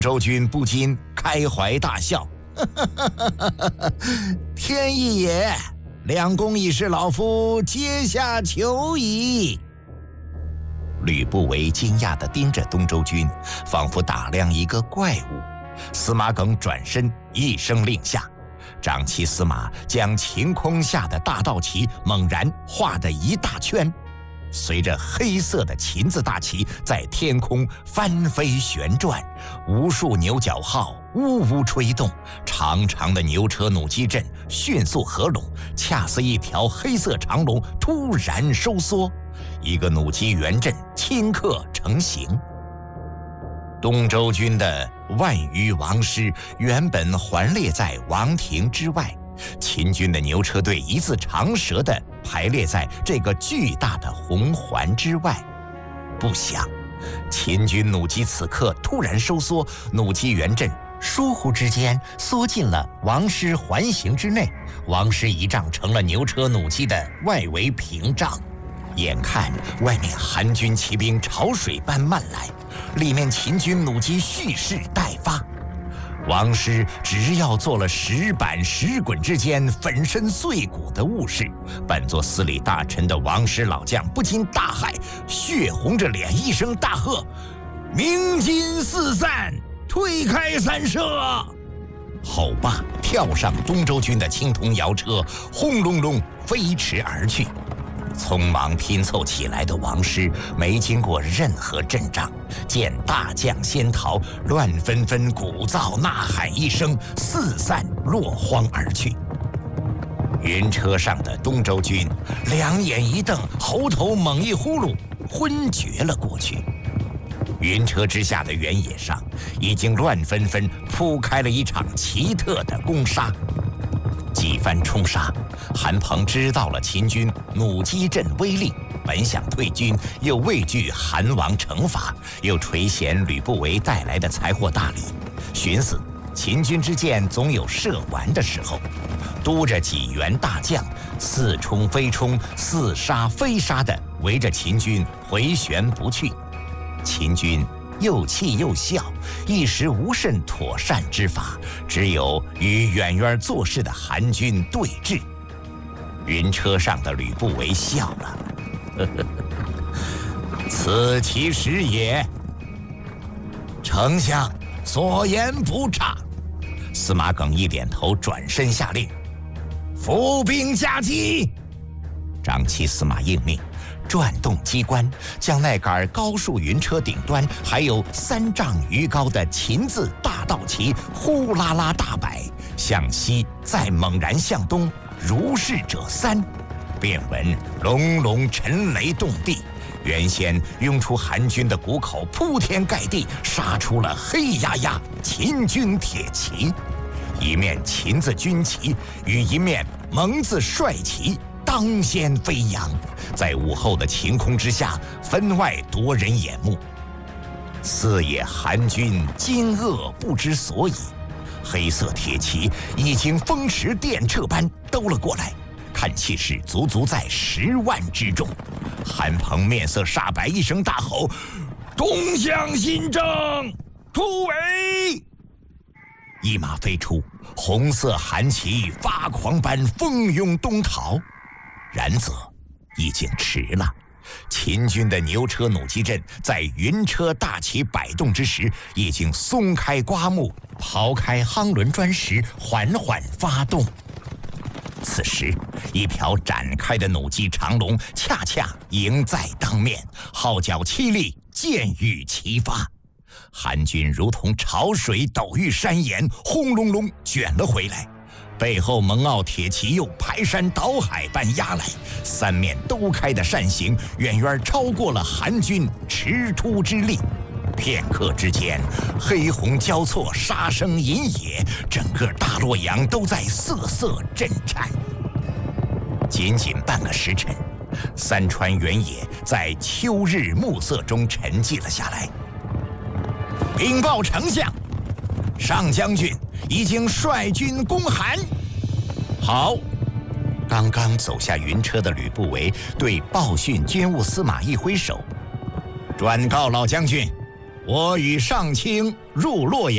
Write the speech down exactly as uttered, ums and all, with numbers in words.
周军不禁开怀大笑，天意也，两公已是老夫阶下囚矣。吕不韦惊讶地盯着东周军，仿佛打量一个怪物。司马耿转身一声令下，长旗司马将晴空下的大道旗猛然画得一大圈，随着黑色的秦字大旗在天空翻飞旋转，无数牛角号呜呜吹动，长长的牛车弩机阵迅速合拢，恰似一条黑色长龙突然收缩，一个弩机圆阵顷刻成形。东周军的万余王师原本环列在王庭之外，秦军的牛车队一字长蛇地排列在这个巨大的红环之外。不想，秦军弩机此刻突然收缩，弩机圆阵疏忽之间缩进了王师环形之内，王师一仗成了牛车弩机的外围屏障。眼看外面韩军骑兵潮水般漫来，里面秦军弩机蓄势待发。王师只要做了石板石滚之间粉身碎骨的误事，本作司礼大臣的王师老将不禁大骇，血红着脸一声大喝：“鸣金四散，退开三舍！”吼罢，跳上东周军的青铜摇车，轰隆隆飞驰而去。匆忙拼凑起来的王师没经过任何阵仗，见大将先逃，乱纷纷鼓噪呐喊一声，四散落荒而去。云车上的东周军两眼一瞪，喉头猛一呼噜，昏厥了过去。云车之下的原野上已经乱纷纷铺开了一场奇特的攻杀。几番冲杀，韩鹏知道了秦军弩机阵威力，本想退军，又畏惧韩王惩罚，又垂涎吕不韦带来的财货大礼，寻思秦军之箭总有射完的时候，督着几员大将似冲非冲，似杀非杀的围着秦军回旋不去。秦军又气又笑，一时无甚妥善之法，只有与远远做事的韩军对峙。云车上的吕不韦笑了，呵呵，此其时也。丞相所言不差。司马耿一点头，转身下令：伏兵夹击。张齐司马应命，转动机关，将那杆高树云车顶端还有三丈余高的秦字大道旗呼啦啦大摆，向西再猛然向东，如是者三，便闻隆隆沉雷动地，原先涌出韩军的谷口铺天盖地，杀出了黑压压秦军铁骑，一面秦字军旗与一面蒙字帅旗当先飞扬，在午后的晴空之下分外夺人眼目。四野韩军惊愕不知所以，黑色铁旗已经风驰电掣般兜了过来，看气势足足在十万之众。韩鹏面色煞白，一声大吼：东向新征，突围！一马飞出，红色韩旗发狂般蜂拥东逃。然则已经迟了，秦军的牛车弩机阵在云车大旗摆动之时，已经松开刮木，刨开夯轮砖石，缓缓发动。此时一条展开的弩机长龙恰恰迎在当面，号角凄厉，箭雨齐发。韩军如同潮水陡遇山岩，轰隆隆卷了回来，背后蒙奥铁骑又排山倒海般压来，三面都开的扇形远远超过了韩军驰突之力。片刻之间，黑红交错，杀声隐野，整个大洛阳都在瑟瑟震颤。仅仅半个时辰，三川原野在秋日暮色中沉寂了下来。禀报丞相，上将军已经率军攻韩。好！刚刚走下云车的吕不韦对报讯军务司马一挥手，转告老将军，我与上卿入洛阳。